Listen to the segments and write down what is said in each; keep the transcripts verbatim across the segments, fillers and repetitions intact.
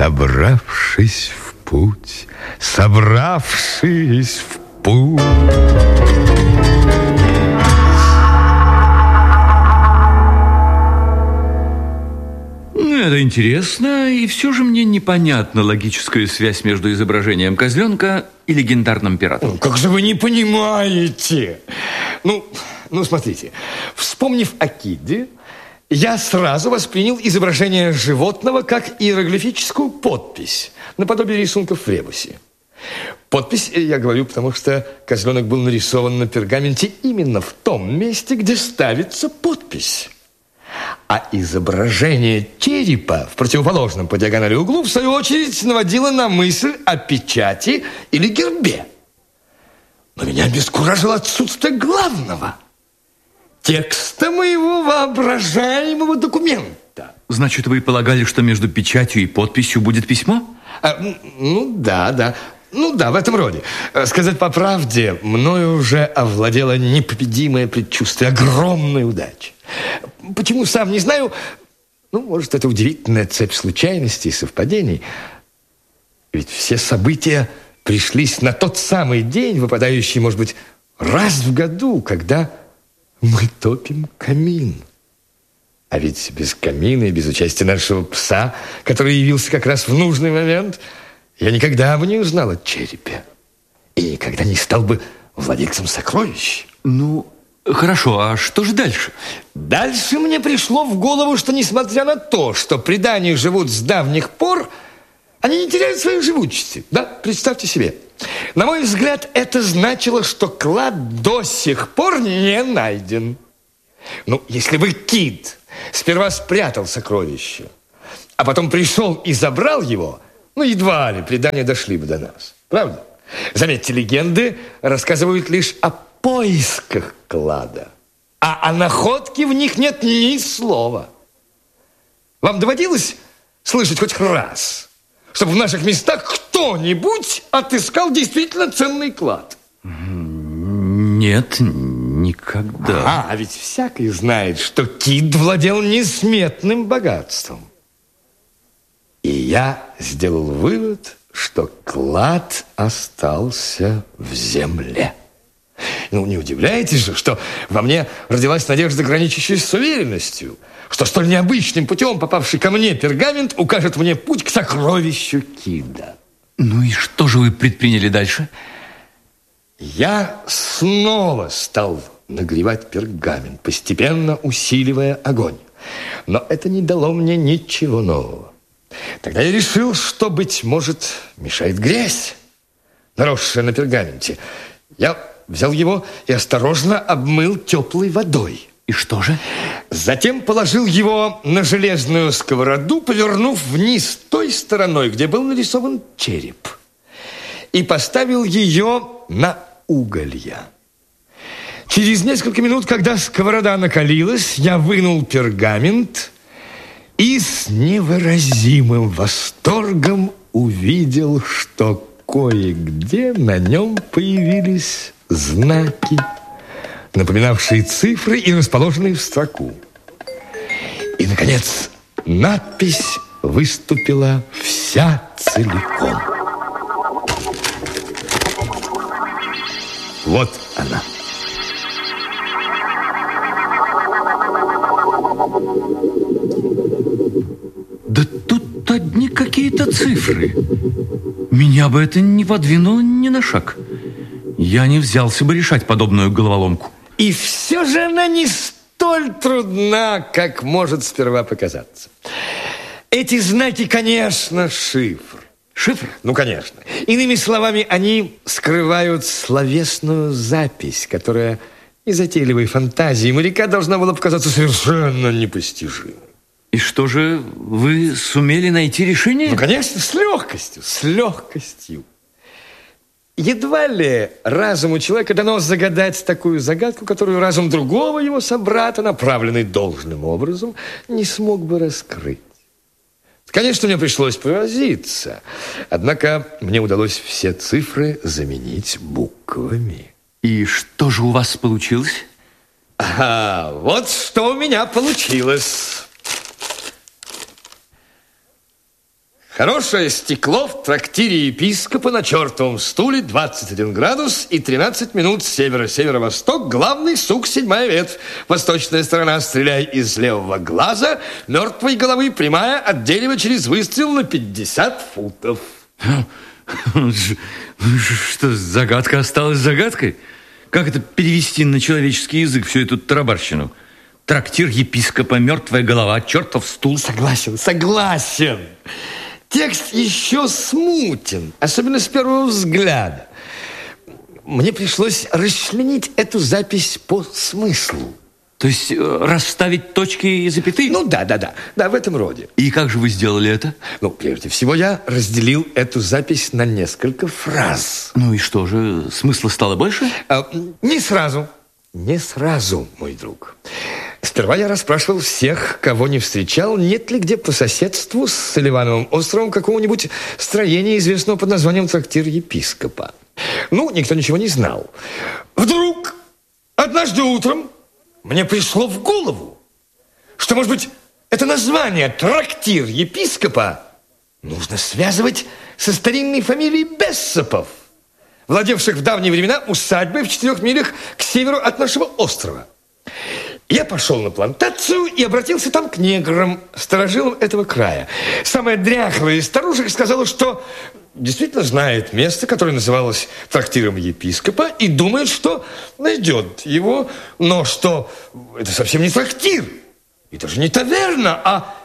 Собравшись в путь, собравшись в путь. Это интересно, и все же мне непонятна логическая связь между изображением козленка и легендарным пиратом. Ну, как же вы не понимаете? Ну, ну, смотрите, вспомнив о Кидде, я сразу воспринял изображение животного как иероглифическую подпись, наподобие рисунков в ребусе. Подпись, я говорю, потому что козленок был нарисован на пергаменте именно в том месте, где ставится подпись. А изображение черепа в противоположном по диагонали углу, в свою очередь, наводило на мысль о печати или гербе. Но меня обескуражило отсутствие главного – текста моего воображаемого документа. Значит, вы полагали, что между печатью и подписью будет письмо? А, ну, да, да. Ну да, в этом роде. Сказать по правде, мною уже овладело непобедимое предчувствие огромной удачи. Почему, сам не знаю. Ну, может, это удивительная цепь случайностей и совпадений. Ведь все события пришлись на тот самый день, выпадающий, может быть, раз в году, когда мы топим камин. А ведь без камина и без участия нашего пса, который явился как раз в нужный момент, я никогда бы не узнал о черепе. И никогда не стал бы владельцем сокровищ. Ну, хорошо, а что же дальше? Дальше мне пришло в голову, что несмотря на то, что предания живут с давних пор, они не теряют своей живучести. Да, представьте себе. На мой взгляд, это значило, что клад до сих пор не найден. Ну, если бы Кид сперва спрятал сокровище, а потом пришел и забрал его, ну, едва ли предания дошли бы до нас. Правда? Заметьте, легенды рассказывают лишь о поисках клада, а о находке в них нет ни слова. Вам доводилось слышать хоть раз, чтобы в наших местах кто-нибудь отыскал действительно ценный клад? Нет, никогда. А, ведь всякий знает, что Кид владел несметным богатством. И я сделал вывод, что клад остался в земле. Ну, не удивляйтесь же, что во мне родилась надежда, граничащая с уверенностью, что столь необычным путем попавший ко мне пергамент укажет мне путь к сокровищу Кида. Ну и что же вы предприняли дальше? Я снова стал нагревать пергамент, постепенно усиливая огонь. Но это не дало мне ничего нового. Тогда я решил, что, быть может, мешает грязь, наросшая на пергаменте. Я взял его и осторожно обмыл теплой водой. И что же? Затем положил его на железную сковороду, повернув вниз той стороной, где был нарисован череп, и поставил ее на уголья. Через несколько минут, когда сковорода накалилась, я вынул пергамент и с невыразимым восторгом увидел, что кое-где на нем появились знаки, напоминавшие цифры и расположенные в строку. И, наконец, надпись выступила вся целиком. Вот она. Да тут одни какие-то цифры. Меня бы это не подвинуло ни на шаг. Я не взялся бы решать подобную головоломку. И все же она не столь трудна, как может сперва показаться. Эти знаки, конечно, шифр. Шифр? Ну, конечно. Иными словами, они скрывают словесную запись, которая незатейливой фантазии моряка должна была показаться совершенно непостижимой. И что же, вы сумели найти решение? Ну, конечно, с легкостью, с легкостью. Едва ли разуму человека дано загадать такую загадку, которую разум другого его собрата, направленный должным образом, не смог бы раскрыть. Конечно, мне пришлось повозиться, однако мне удалось все цифры заменить буквами. И что же у вас получилось? А, вот что у меня получилось. Хорошее стекло в трактире епископа на чертовом стуле, двадцать один градус и тринадцать минут, северо-северо-восток, главный сук, седьмая ветвь. Восточная сторона, стреляй из левого глаза, мертвой головы, прямая от дерева через выстрел на пятьдесят футов. Что, загадка осталась загадкой? Как это перевести на человеческий язык всю эту тарабарщину? Трактир епископа, мертвая голова, чертов стул. Согласен, согласен. Текст еще смутен, особенно с первого взгляда. Мне пришлось расчленить эту запись по смыслу. То есть расставить точки и запятые? Ну да, да, да, да, в этом роде. И как же вы сделали это? Ну, прежде всего, я разделил эту запись на несколько фраз. Ну и что же, смысла стало больше? А, не сразу, не сразу, мой друг. Сперва я расспрашивал всех, кого не встречал, нет ли где по соседству с Соливановым островом какого-нибудь строения, известного под названием трактир епископа. Ну, никто ничего не знал. Вдруг, однажды утром, мне пришло в голову, что, может быть, это название «трактир епископа» нужно связывать со старинной фамилией Бессопов, владевших в давние времена усадьбой в четырех милях к северу от нашего острова. Я пошел на плантацию и обратился там к неграм, старожилам этого края. Самая дряхлая из старушек сказала, что действительно знает место, которое называлось трактиром епископа, и думает, что найдет его, но что это совсем не трактир, и даже не таверна, а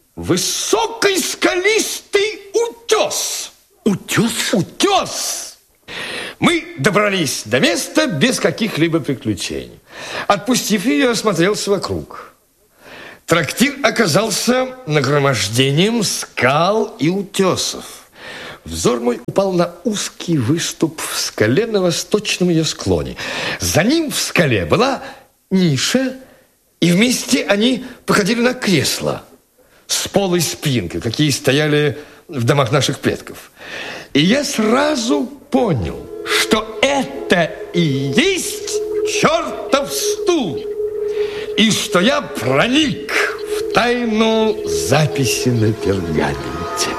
высокий скалистый утес. Утес? Утес! Мы добрались до места без каких-либо приключений. Отпустив ее, я осмотрелся вокруг. Трактир оказался нагромождением скал и утесов. Взор мой упал на узкий выступ в скале на восточном ее склоне. За ним в скале была ниша, и вместе они походили на кресла с полой спинкой, какие стояли в домах наших предков. И я сразу понял, что это и есть чертов стул, и что я проник в тайну записи на пергаменте.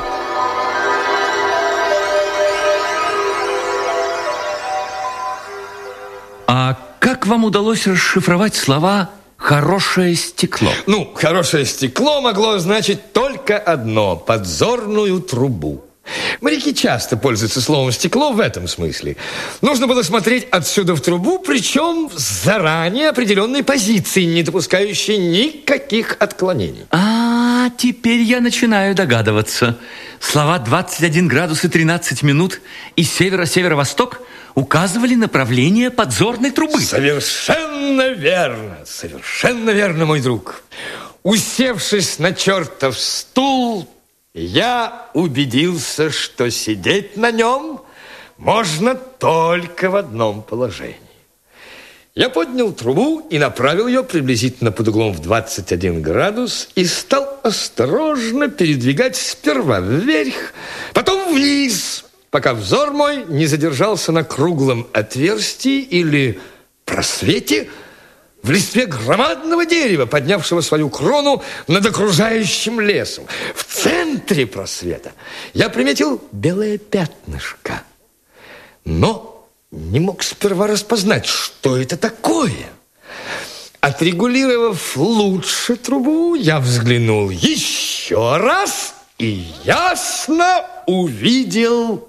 А как вам удалось расшифровать слова «хорошее стекло»? Ну, хорошее стекло могло значить только одно – подзорную трубу. Моряки часто пользуются словом «стекло» в этом смысле. Нужно было смотреть отсюда в трубу, причем с заранее определенной позиции, не допускающей никаких отклонений. А, теперь я начинаю догадываться. Слова двадцать один градус и тринадцать минут и северо-северо-восток указывали направление подзорной трубы. Совершенно верно, совершенно верно, мой друг. Усевшись на чертов стул, я убедился, что сидеть на нем можно только в одном положении. Я поднял трубу и направил ее приблизительно под углом в двадцать один градус и стал осторожно передвигать сперва вверх, потом вниз, пока взор мой не задержался на круглом отверстии или просвете в листве громадного дерева, поднявшего свою крону над окружающим лесом. В центре просвета я приметил белое пятнышко, но не мог сперва распознать, что это такое. Отрегулировав лучше трубу, я взглянул еще раз и ясно увидел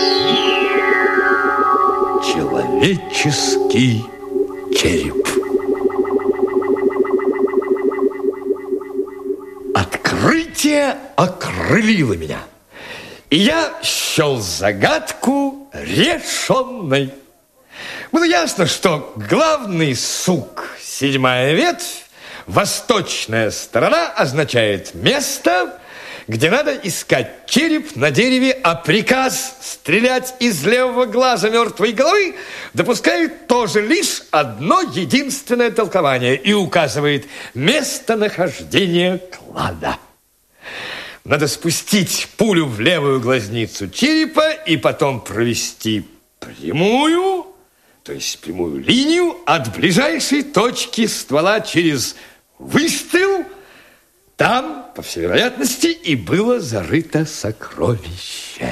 человеческий череп. Открытие окрылило меня, и я счел загадку решенной. Было ясно, что главный сук, седьмая ветвь, восточная сторона, означает место, где надо искать череп на дереве, а приказ стрелять из левого глаза мертвой головы допускает тоже лишь одно единственное толкование и указывает местонахождение клада. Надо спустить пулю в левую глазницу черепа и потом провести прямую, то есть прямую линию от ближайшей точки ствола через выстрел Там, по всей вероятности, и было зарыто сокровище.